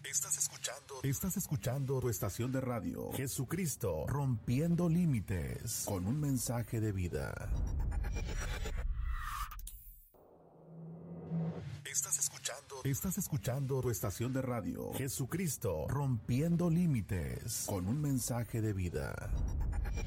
Estás escuchando tu estación de radio, Jesucristo, rompiendo límites, con un mensaje de vida. Estás escuchando tu estación de radio, Jesucristo, rompiendo límites, con un mensaje de vida.